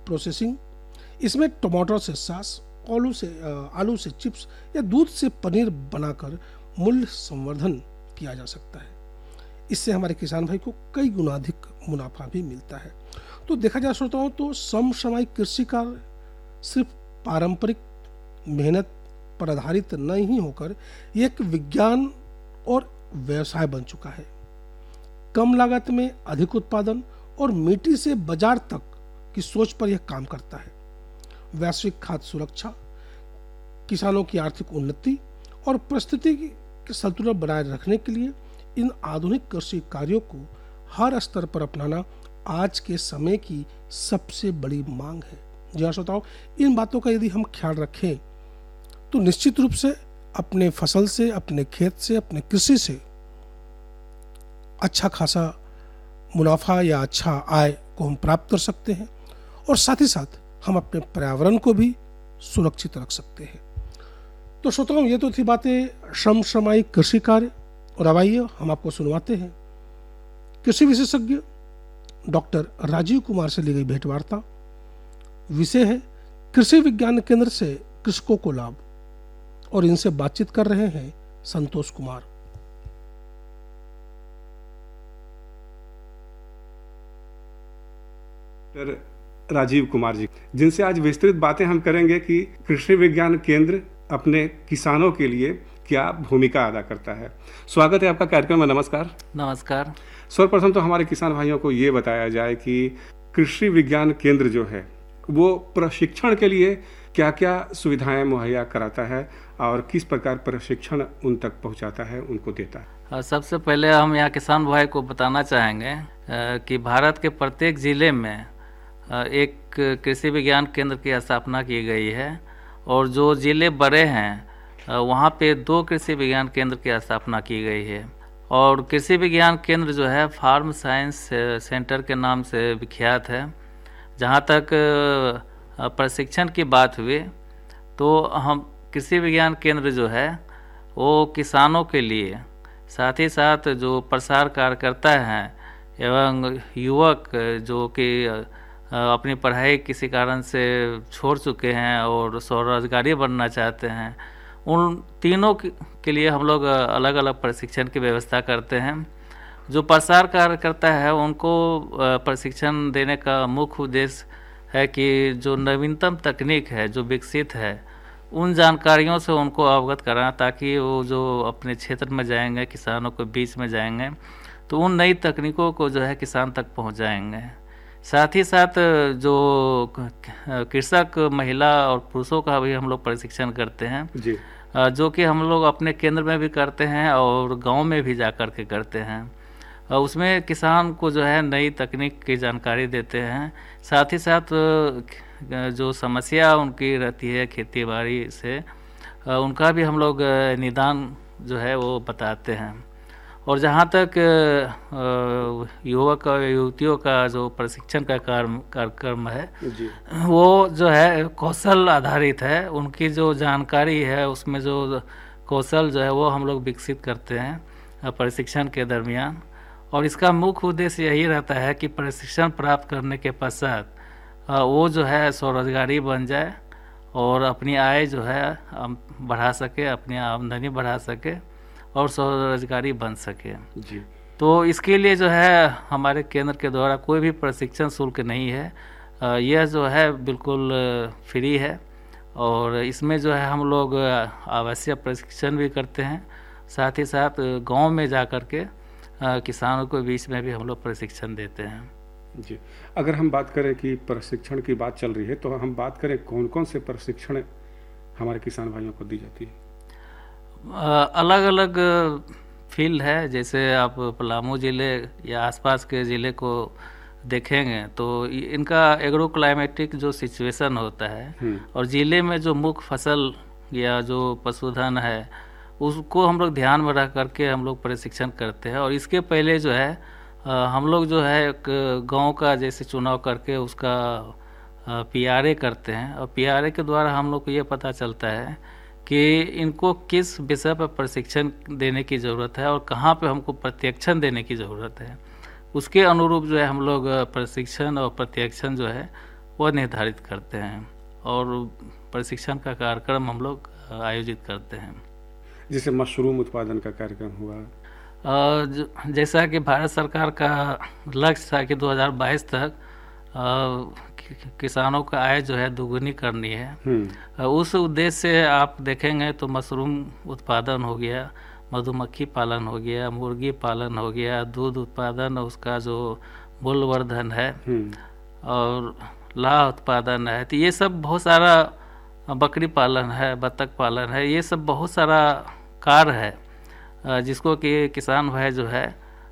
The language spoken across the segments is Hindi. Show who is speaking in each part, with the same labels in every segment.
Speaker 1: प्रोसेसिंग। इसमें टमाटर से सॉस, आलू से चिप्स या दूध से पनीर बनाकर मूल्य संवर्धन किया जा सकता है। इससे हमारे किसान भाई को कई गुना अधिक मुनाफा भी मिलता है। तो देखा जाए श्रोताओं, तो समसामयिक कृषि कार्य सिर्फ पारंपरिक मेहनत पर आधारित नहीं होकर यह एक विज्ञान और व्यवसाय बन चुका है। कम लागत में अधिक उत्पादन और मिट्टी से बाजार तक की सोच पर यह काम करता है। वैश्विक खाद्य सुरक्षा, किसानों की आर्थिक उन्नति और परिस्थिति के संतुलन बनाए रखने के लिए इन आधुनिक कृषि कार्यों को हर स्तर पर अपनाना आज के समय की सबसे बड़ी मांग है। जी हाँ श्रोताओ, इन बातों का यदि हम ख्याल रखें तो निश्चित रूप से अपने फसल से, अपने खेत से, अपने कृषि से अच्छा खासा मुनाफा या अच्छा आय को हम प्राप्त कर सकते हैं और साथ ही साथ हम अपने पर्यावरण को भी सुरक्षित रख सकते हैं। तो श्रोताओं, ये तो थी बातें समसामयिक कृषि कार्य, और अब आइए हम आपको सुनवाते हैं कृषि विशेषज्ञ डॉक्टर राजीव कुमार से ली गई भेंटवार्ता। विषय है कृषि विज्ञान केंद्र से कृषकों को लाभ, और इनसे बातचीत कर रहे हैं संतोष कुमार।
Speaker 2: राजीव कुमार जी, जिनसे आज विस्तृत बातें हम करेंगे कि कृषि विज्ञान केंद्र अपने किसानों के लिए क्या भूमिका अदा करता है। स्वागत है आपका कार्यक्रम में। नमस्कार।
Speaker 3: नमस्कार।
Speaker 2: सर्वप्रथम तो हमारे किसान भाइयों को ये बताया जाए कि कृषि विज्ञान केंद्र जो है वो प्रशिक्षण के लिए क्या क्या सुविधाएं मुहैया कराता है और किस प्रकार प्रशिक्षण उन तक पहुंचाता है, उनको देता है।
Speaker 3: सबसे पहले हम यहाँ किसान भाई को बताना चाहेंगे कि भारत के प्रत्येक जिले में एक कृषि विज्ञान केंद्र की स्थापना की गई है, और जो जिले बड़े हैं वहाँ पे 2 कृषि विज्ञान केंद्र की स्थापना की गई है। और कृषि विज्ञान केंद्र जो है फार्म साइंस सेंटर के नाम से विख्यात है। जहाँ तक प्रशिक्षण की बात हुई तो हम कृषि विज्ञान केंद्र जो है वो किसानों के लिए, साथ ही साथ जो प्रसार कार्यकर्ता हैं एवं युवक जो कि अपनी पढ़ाई किसी कारण से छोड़ चुके हैं और स्वरोजगारी बनना चाहते हैं, उन तीनों के लिए हम लोग अलग अलग प्रशिक्षण की व्यवस्था करते हैं। जो प्रसार कार्यकर्ता है उनको प्रशिक्षण देने का मुख्य उद्देश्य है कि जो नवीनतम तकनीक है जो विकसित है उन जानकारियों से उनको अवगत कराना, ताकि वो जो अपने क्षेत्र में जाएंगे, किसानों के बीच में जाएंगे तो उन नई तकनीकों को जो है किसान तक पहुंचाएंगे। साथ ही साथ जो कृषक महिला और पुरुषों का भी हम लोग प्रशिक्षण करते हैं
Speaker 2: जी।
Speaker 3: जो कि हम लोग अपने केंद्र में भी करते हैं और गांव में भी जा कर के करते हैं। उसमें किसान को जो है नई तकनीक की जानकारी देते हैं। साथ ही साथ जो समस्या उनकी रहती है खेती बाड़ी से, उनका भी हम लोग निदान जो है वो बताते हैं। और जहाँ तक युवक और युवतियों का जो प्रशिक्षण का कार्यक्रम है
Speaker 2: जी।
Speaker 3: वो जो है कौशल आधारित है। उनकी जो जानकारी है उसमें जो कौशल जो है वो हम लोग विकसित करते हैं प्रशिक्षण के दरमियान। और इसका मुख्य उद्देश्य यही रहता है कि प्रशिक्षण प्राप्त करने के पश्चात वो जो है स्वरोजगारी बन जाए और अपनी आय जो है बढ़ा सके, अपनी आमदनी बढ़ा सके और स्वरोजगारी बन सके
Speaker 2: जी।
Speaker 3: तो इसके लिए जो है हमारे केंद्र के द्वारा कोई भी प्रशिक्षण शुल्क नहीं है। यह जो है बिल्कुल फ्री है, और इसमें जो है हम लोग आवश्यक प्रशिक्षण भी करते हैं। साथ ही साथ गांव में जा कर के किसानों के बीच में भी हम लोग प्रशिक्षण देते हैं।
Speaker 2: जी। अगर हम बात करें कि प्रशिक्षण की बात चल रही है तो हम बात करें कौन कौन से प्रशिक्षण हमारे किसान भाइयों को दी जाती है।
Speaker 3: अलग अलग फील्ड है। जैसे आप पलामू ज़िले या आसपास के ज़िले को देखेंगे तो इनका एग्रो क्लाइमेटिक जो सिचुएशन होता है और ज़िले में जो मुख्य फसल या जो पशुधन है उसको हम लोग ध्यान में रख करके हम लोग प्रशिक्षण करते हैं। और इसके पहले जो है हम लोग जो है एक गांव का जैसे चुनाव करके उसका पीआरए करते हैं, और पीआरए के द्वारा हम लोग को ये पता चलता है कि इनको किस विषय पर प्रशिक्षण देने की ज़रूरत है और कहाँ पे हमको प्रत्यक्षण देने की ज़रूरत है। उसके अनुरूप जो है हम लोग प्रशिक्षण और प्रत्यक्षण जो है वो निर्धारित करते हैं और प्रशिक्षण का कार्यक्रम हम लोग आयोजित करते हैं।
Speaker 2: जैसे मशरूम उत्पादन का कार्यक्रम हुआ,
Speaker 3: जैसा कि भारत सरकार का लक्ष्य था कि 2022 तक किसानों का आय जो है दोगुनी करनी है। उस उद्देश्य से आप देखेंगे तो मशरूम उत्पादन हो गया, मधुमक्खी पालन हो गया, मुर्गी पालन हो गया, दूध उत्पादन, उसका जो मूल्यवर्धन है और लाह उत्पादन है, तो ये सब बहुत सारा, बकरी पालन है, बतख पालन है, ये सब बहुत सारा कार्य है जिसको कि किसान भाई जो है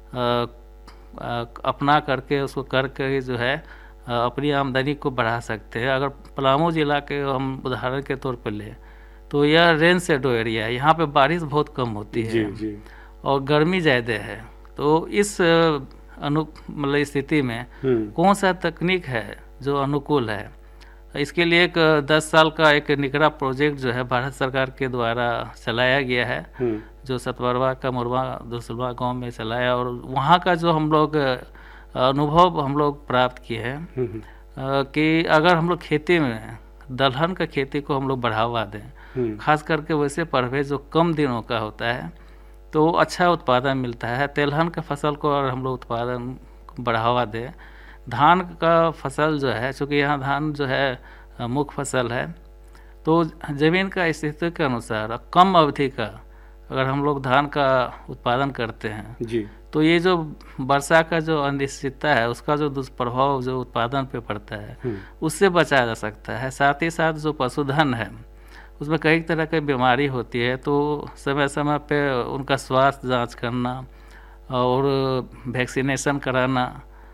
Speaker 3: अपना करके उसको करके जो है अपनी आमदनी को बढ़ा सकते हैं। अगर पलामू जिला के हम उदाहरण के तौर पर ले तो यह रेन शेडो एरिया है, यहाँ पे बारिश बहुत कम होती है
Speaker 2: जी।
Speaker 3: और गर्मी ज़्यादा है। तो इस मतलब स्थिति में कौन सा तकनीक है जो अनुकूल है, इसके लिए एक 10 साल का एक निकरा प्रोजेक्ट जो है भारत सरकार के द्वारा चलाया गया है, जो सतवरवा का मुरवा दुसलवा गांव में चलाया, और वहाँ का जो हम लोग अनुभव हम लोग प्राप्त किए हैं कि अगर हम लोग खेती में दलहन का खेती को हम लोग बढ़ावा दें, खास करके वैसे परवेज जो कम दिनों का होता है तो अच्छा उत्पादन मिलता है। तेलहन का फसल को अगर हम लोग उत्पादन बढ़ावा दें, धान का फसल जो है, चूँकि यहाँ धान जो है मुख्य फसल है, तो ज़मीन का स्थिति के अनुसार कम अवधि का अगर हम लोग धान का उत्पादन करते हैं
Speaker 2: जी,
Speaker 3: तो ये जो वर्षा का जो अनिश्चितता है उसका जो दुष्प्रभाव जो उत्पादन पे पड़ता है उससे बचाया जा सकता है। साथ ही साथ जो पशुधन है उसमें कई तरह की बीमारी होती है, तो समय समय पे उनका स्वास्थ्य जांच करना और वैक्सीनेशन कराना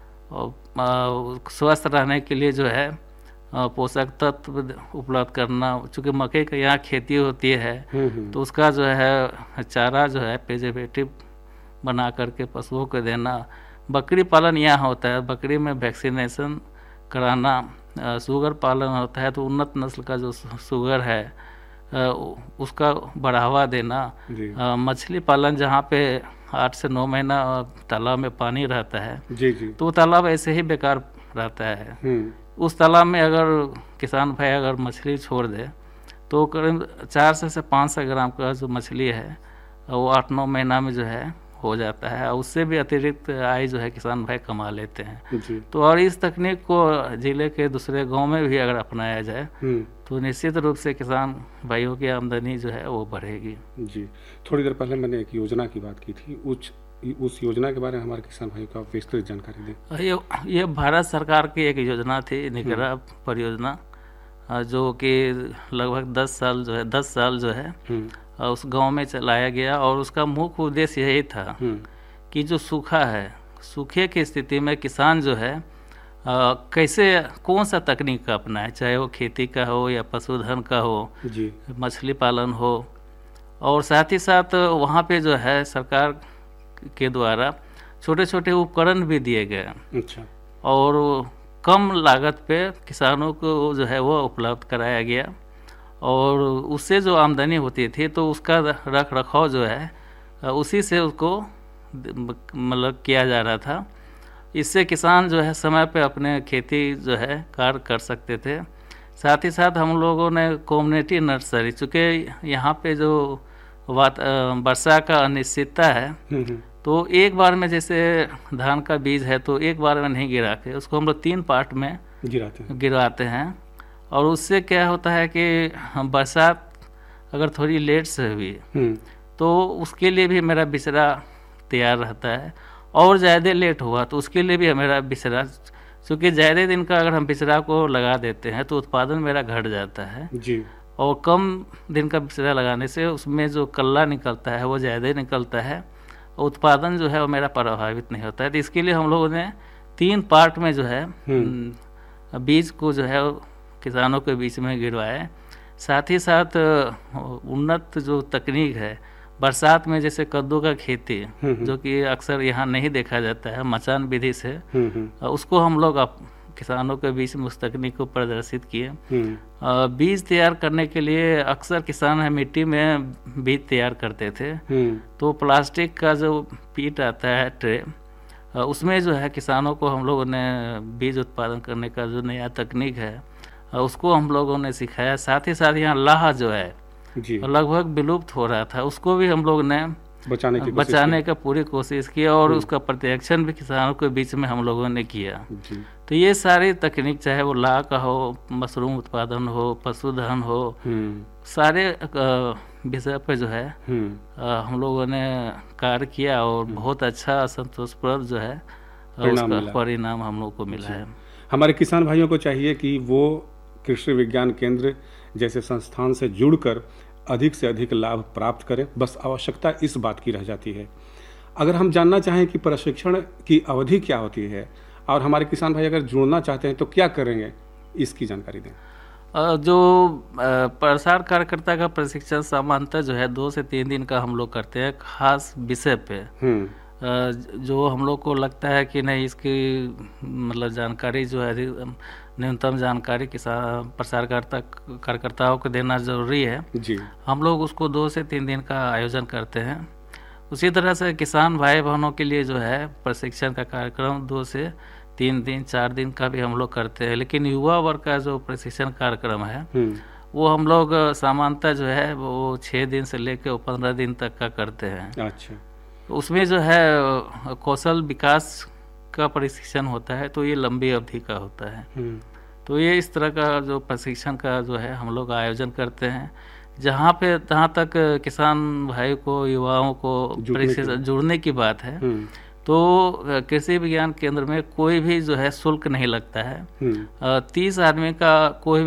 Speaker 3: और स्वस्थ रहने के लिए जो है पोषक तत्व उपलब्ध करना। चूँकि मकई का यहाँ खेती होती है तो उसका जो है चारा जो है प्रिजर्वेटिव बना करके पशुओं को देना। बकरी पालन यहाँ होता है, बकरी में वैक्सीनेशन कराना। शुगर पालन होता है तो उन्नत नस्ल का जो शुगर है उसका बढ़ावा देना। मछली पालन जहाँ पे 8 से 9 महीना तालाब में पानी रहता है
Speaker 2: जी,
Speaker 3: तो वो तालाब ऐसे ही बेकार रहता है। उस तालाब में अगर किसान भाई अगर मछली छोड़ दे तो करीब 400 से 500 ग्राम का जो मछली है वो 8-9 महीना में जो है हो जाता है, उससे भी अतिरिक्त आय जो है किसान भाई कमा लेते हैं
Speaker 2: जी।
Speaker 3: तो और इस तकनीक को जिले के दूसरे गांव में भी अगर अपनाया जाए तो निश्चित रूप से किसान भाइयों की आमदनी जो है वो बढ़ेगी।
Speaker 2: जी, थोड़ी देर पहले मैंने एक योजना की बात की थी, उस योजना के बारे में हमारे किसान भाइयों को विस्तृत जानकारी दें।
Speaker 3: ये भारत सरकार की एक योजना थी, निकरा परियोजना, जो कि लगभग 10 साल जो है उस गांव में चलाया गया, और उसका मुख्य उद्देश्य यही था कि जो सूखा है, सूखे की स्थिति में किसान जो है कैसे कौन सा तकनीक का अपनाए, चाहे वो खेती का हो या पशुधन का हो
Speaker 2: जी,
Speaker 3: मछली पालन हो। और साथ ही साथ वहाँ पे जो है सरकार के द्वारा छोटे छोटे उपकरण भी दिए गए,
Speaker 2: अच्छा, और
Speaker 3: कम लागत पे किसानों को जो है वो उपलब्ध कराया गया, और उससे जो आमदनी होती थी तो उसका रख रखाव जो है उसी से उसको मतलब किया जा रहा था। इससे किसान जो है समय पे अपने खेती जो है कार्य कर सकते थे। साथ ही साथ हम लोगों ने कम्युनिटी नर्सरी, चूँकि यहाँ पे जो वर्षा का अनिश्चितता है तो एक बार में जैसे धान का बीज है तो एक बार में नहीं गिरा के उसको हम लोग 3 पार्ट में गिराते हैं, और उससे क्या होता है कि बरसात अगर थोड़ी लेट से हुई तो उसके लिए भी मेरा बिचरा तैयार रहता है, और ज़्यादा लेट हुआ तो उसके लिए भी मेरा बिचरा, क्योंकि ज़्यादा दिन का अगर हम बिचरा को लगा देते हैं तो उत्पादन मेरा घट जाता है
Speaker 2: जी, और
Speaker 3: कम दिन का बिचरा लगाने से उसमें जो कल्ला निकलता है वो ज़्यादा निकलता है और उत्पादन जो है वो मेरा प्रभावित नहीं होता है। तो इसके लिए हम लोगों ने 3 पार्ट में जो है बीज को जो है किसानों के बीच में गिरवाए। साथ ही साथ उन्नत जो तकनीक है बरसात में, जैसे कद्दू का खेती जो कि अक्सर यहाँ नहीं देखा जाता है मचान विधि से, उसको हम लोग किसानों के बीच में उस तकनीक को प्रदर्शित किए। बीज तैयार करने के लिए अक्सर किसान मिट्टी में बीज तैयार करते थे, तो प्लास्टिक का जो पीट आता है ट्रे, उसमें जो है किसानों को हम लोगों ने बीज उत्पादन करने का जो नया तकनीक है उसको हम लोगों ने सिखाया। साथ ही साथ यहाँ लाह जो है
Speaker 2: जी,
Speaker 3: लगभग विलुप्त हो रहा था, उसको भी हम लोग ने बचाने का पूरी कोशिश की और उसका प्रत्याक्षण भी किसानों के बीच में हम लोगों ने किया।
Speaker 2: जी,
Speaker 3: तो ये सारी तकनीक, चाहे वो लाह का हो, मशरूम उत्पादन हो, पशुधन हो, सारे विषय पे जो है हम लोगों ने कार्य किया और बहुत अच्छा संतोषप्रद जो है उसका परिणाम हम लोग को मिला है।
Speaker 2: हमारे किसान भाइयों को चाहिए कि वो कृषि विज्ञान केंद्र जैसे संस्थान से जुड़कर अधिक से अधिक लाभ प्राप्त करें। बस आवश्यकता इस बात की रह जाती है। अगर हम जानना चाहें कि प्रशिक्षण की अवधि क्या होती है और हमारे किसान भाई अगर जुड़ना चाहते हैं तो क्या करेंगे, इसकी जानकारी दें।
Speaker 3: जो प्रसार कार्यकर्ता का प्रशिक्षण सामान्यतः जो है 2 से 3 दिन का हम लोग करते हैं, खास विषय पे। जो हम लोग को लगता है कि नहीं, इसकी मतलब जानकारी जो है न्यूनतम जानकारी किसान प्रसार कार्यकर्ताओं को देना ज़रूरी है
Speaker 2: जी।
Speaker 3: हम लोग उसको 2 से 3 दिन का आयोजन करते हैं। उसी तरह से किसान भाई बहनों के लिए जो है प्रशिक्षण का कार्यक्रम 2 से 3 दिन 4 दिन का भी हम लोग करते हैं। लेकिन युवा वर्ग का जो प्रशिक्षण कार्यक्रम है वो हम लोग सामान्यतः जो है वो 6 दिन से लेकर 15 दिन तक का करते हैं।
Speaker 2: अच्छा।
Speaker 3: उसमें जो है कौशल विकास का प्रशिक्षण होता है, तो ये लंबी अवधि का होता है। तो ये इस तरह का जो प्रशिक्षण का जो है हम लोग आयोजन करते हैं, जहाँ तक किसान भाई को, युवाओं को जुड़ने की बात है, तो कृषि विज्ञान केंद्र में कोई भी जो है शुल्क नहीं लगता है। 30 आदमी का कोई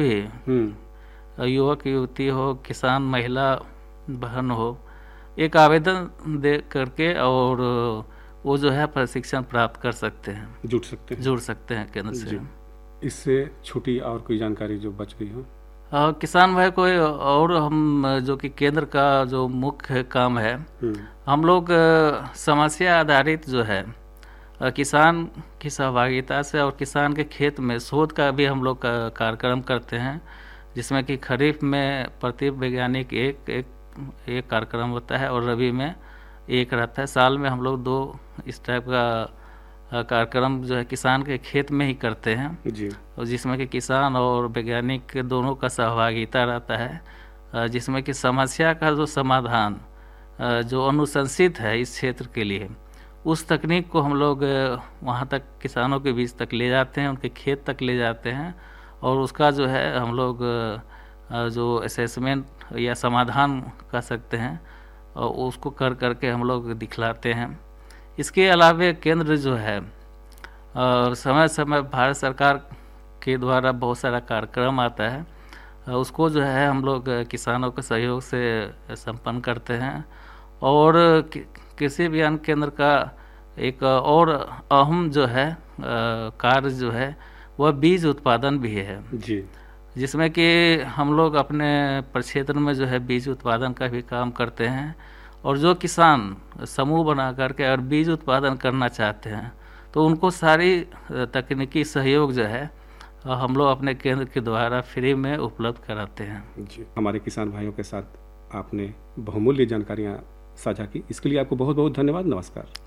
Speaker 3: भी युवक युवती हो, किसान महिला बहन हो, एक आवेदन दे करके और वो जो है प्रशिक्षण प्राप्त कर सकते हैं, जुड़ सकते हैं केंद्र से।
Speaker 2: इससे छुट्टी और कोई जानकारी जो बच गई हो
Speaker 3: किसान भाई को, और हम जो कि केंद्र का जो मुख्य काम है, हम लोग समस्या आधारित जो है किसान की सहभागिता से और किसान के खेत में शोध का भी हम लोग कार्यक्रम करते हैं, जिसमें कि खरीफ में प्रति वैज्ञानिक एक कार्यक्रम होता है और रबी में एक रहता है। साल में हम लोग 2 इस टाइप का कार्यक्रम जो है किसान के खेत में ही करते हैं
Speaker 2: जी।
Speaker 3: और जिसमें कि किसान और वैज्ञानिक दोनों का सहभागिता रहता है, जिसमें कि समस्या का जो समाधान जो अनुशंसित है इस क्षेत्र के लिए, उस तकनीक को हम लोग वहाँ तक किसानों के बीच तक ले जाते हैं, उनके खेत तक ले जाते हैं और उसका जो है हम लोग जो असेसमेंट या समाधान कर सकते हैं और उसको करके हम लोग दिखलाते हैं। इसके अलावा केंद्र जो है समय समय भारत सरकार के द्वारा बहुत सारा कार्यक्रम आता है, उसको जो है हम लोग किसानों के सहयोग से संपन्न करते हैं। और कृषि विज्ञान केंद्र का एक और अहम जो है कार्य जो है वह बीज उत्पादन भी है
Speaker 2: जी,
Speaker 3: जिसमें कि हम लोग अपने प्रक्षेत्र में जो है बीज उत्पादन का भी काम करते हैं। और जो किसान समूह बना करके और बीज उत्पादन करना चाहते हैं तो उनको सारी तकनीकी सहयोग जो है हम लोग अपने केंद्र के द्वारा फ्री में उपलब्ध कराते हैं
Speaker 2: जी। हमारे किसान भाइयों के साथ आपने बहुमूल्य जानकारियाँ साझा की, इसके लिए आपको बहुत बहुत धन्यवाद। नमस्कार।